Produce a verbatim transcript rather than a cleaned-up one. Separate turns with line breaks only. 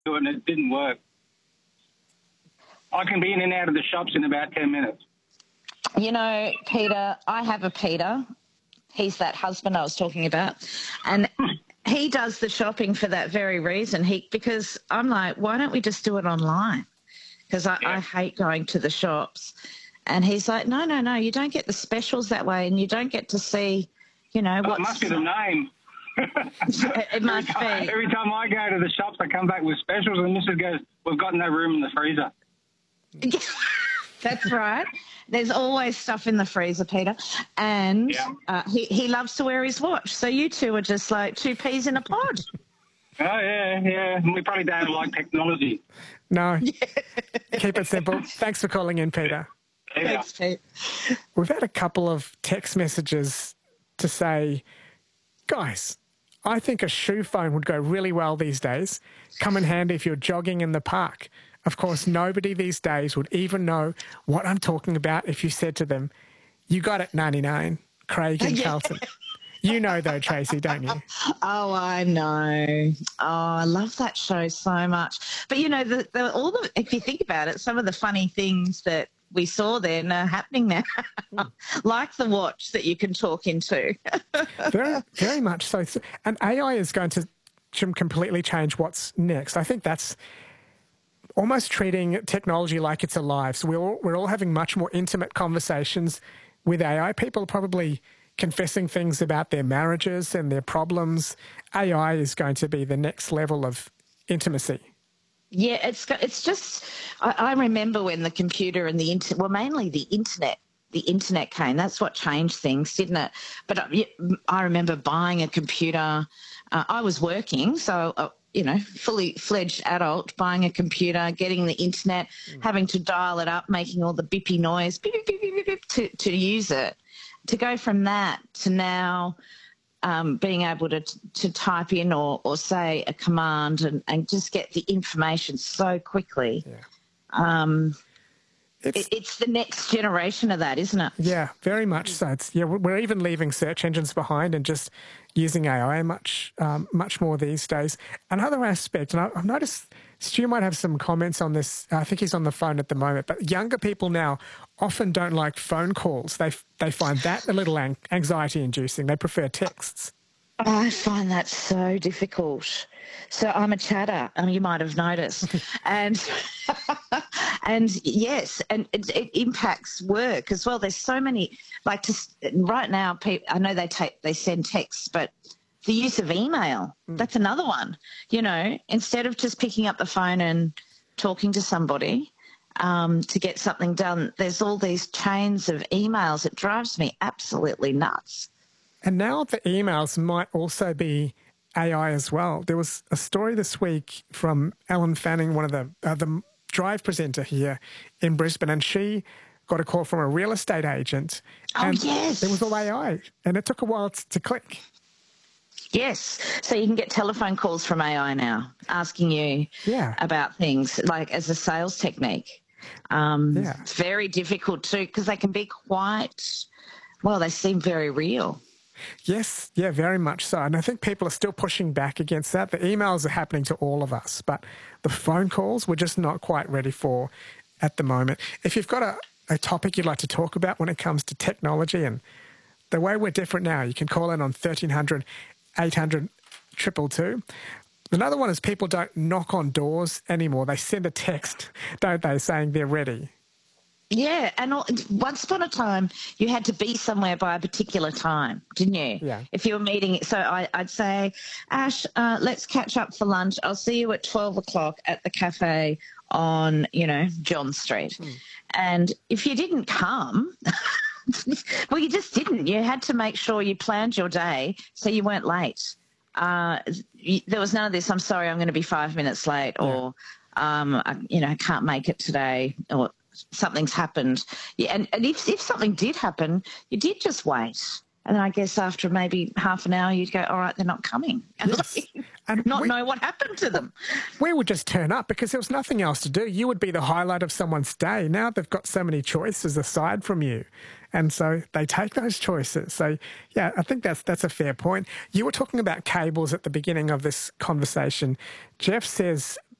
do it and it didn't work. I can be in and out of the shops in about ten minutes.
You know, Peter, I have a Peter. He's that husband I was talking about. And he does the shopping for that very reason. He Because I'm like, why don't we just do it online? Because I,
Yeah.
I hate going to the shops. And he's like, no, no, no, you don't get the specials that way and you don't get to see, you know,
Oh,
what's...
it must be the name.
It, it must
every time,
be.
Every time I go to the shops, I come back with specials and Missus goes, we've got no room in the freezer.
That's right. There's always stuff in the freezer, Peter. And
Yeah.
uh, he, he loves to wear his watch. So you two are just like two peas in a pod.
Oh, yeah, yeah. We probably don't like technology.
No. Keep it simple. Thanks for calling in, Peter.
Yeah.
Thanks, Pete.
We've had a couple of text messages to say, guys, I think a shoe phone would go really well these days. Come in handy if you're jogging in the park. Of course, nobody these days would even know what I'm talking about if you said to them, you got it, ninety-nine, Craig and
Yeah.
Carlton. You know, though, Tracy, don't you?
Oh, I know. Oh, I love that show so much. But, you know, the, the, all the, if you think about it, some of the funny things that we saw then are happening now, like the watch that you can talk into.
Very, very much so. And A I is going to completely change what's next. I think that's almost treating technology like it's alive. So we're all, we're all having much more intimate conversations with A I. People are probably confessing things about their marriages and their problems. A I is going to be the next level of intimacy.
Yeah, it's it's just, I, I remember when the computer and the internet, well, mainly the internet, the internet came. That's what changed things, didn't it? But I, I remember buying a computer. Uh, I was working, so, uh, you know, fully fledged adult, buying a computer, getting the internet, mm. having to dial it up, making all the beepy noise, beep, beep, beep, beep, beep, to, to use it. To go from that to now um, being able to to type in or, or say a command and, and just get the information so quickly.
Yeah.
Um,
it's,
it, it's the next generation of that, isn't it?
Yeah, very much so. It's, yeah, we're even leaving search engines behind and just using A I much um, much more these days. Another aspect, and I, I've noticed Stu might have some comments on this. I think he's on the phone at the moment, but younger people now often don't like phone calls. They they find that a little anxiety-inducing. They prefer texts.
I find that so difficult. So I'm a chatter, um, you might have noticed, and and yes, and it, it impacts work as well. There's so many, like to, right now, people, I know they take they send texts, but the use of email, mm. that's another one. You know, instead of just picking up the phone and talking to somebody um, to get something done, there's all these chains of emails. It drives me absolutely nuts.
And now the emails might also be A I as well. There was a story this week from Ellen Fanning, one of the uh, the Drive presenter here in Brisbane, and she got a call from a real estate agent.
Oh,
and
yes.
It was all A I, and it took a while to click.
Yes. So you can get telephone calls from A I now asking you
yeah.
about things, like as a sales technique. Um,
yeah.
It's very difficult too because they can be quite, well, they seem very real.
Yes, yeah, very much so. And I think people are still pushing back against that. The emails are happening to all of us, but the phone calls we're just not quite ready for at the moment. If you've got a, a topic you'd like to talk about when it comes to technology and the way we're different now, you can call in on thirteen hundred, eight hundred, two two two. Another one is people don't knock on doors anymore. They send a text, don't they, saying they're ready.
Yeah, and all, once upon a time, you had to be somewhere by a particular time, didn't you?
Yeah.
If you were meeting, so I, I'd say, Ash, uh, let's catch up for lunch. I'll see you at twelve o'clock at the cafe on, you know, John Street. Mm. And if you didn't come, well, you just didn't. You had to make sure you planned your day so you weren't late. Uh, there was none of this, I'm sorry, I'm going to be five minutes late,
yeah.
or, um, I, you know, I can't make it today, or something's happened. Yeah, and, and if, if something did happen, you did just wait. And then I guess after maybe half an hour, you'd go, all right, they're not coming. And,
yes.
and not we, know what happened to them.
We would just turn up because there was nothing else to do. You would be the highlight of someone's day. Now they've got so many choices aside from you. And so they take those choices. So, yeah, I think that's that's a fair point. You were talking about cables at the beginning of this conversation. Jeff says